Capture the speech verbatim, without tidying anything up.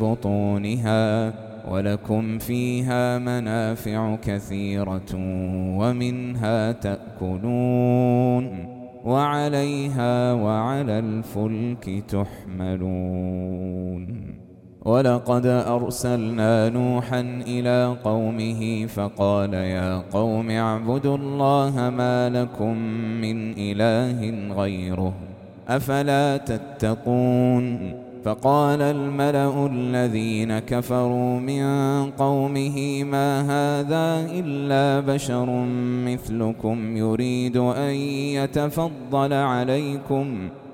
بطونها ولكم فيها منافع كثيرة ومنها تأكلون وعليها وعلى الفلك تحملون. ولقد أرسلنا نوحا إلى قومه فقال يا قوم اعبدوا الله ما لكم من إله غيره أفلا تتقون. فقال الملأ الذين كفروا من قومه ما هذا إلا بشر مثلكم يريد أن يتفضل عليكم